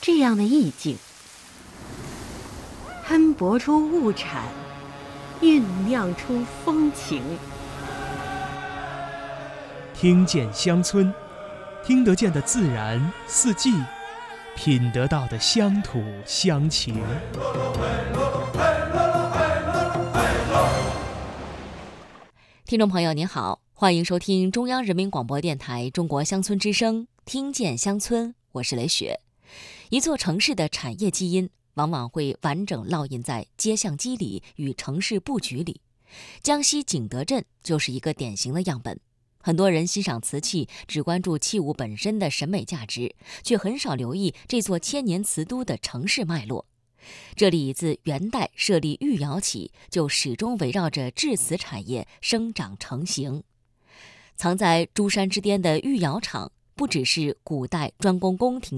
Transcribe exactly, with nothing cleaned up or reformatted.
这样的意境，喷薄出物产，酝酿出风情。 听见乡村，听得见的自然四季，品得到的乡土乡情。 听众朋友您好，欢迎收听中央人民广播电台中国乡村之声，听见乡村，我是雷雪。一座城市的产业基因往往会完整烙印在街巷肌理与城市布局里，江西景德镇就是一个典型的样本。很多人欣赏瓷器只关注器物本身的审美价值，却很少留意这座千年瓷都的城市脉络。这里自元代设立御窑起，就始终围绕着制瓷产业生长成型。藏在珠山之巅的御窑厂，不只是古代专供宫廷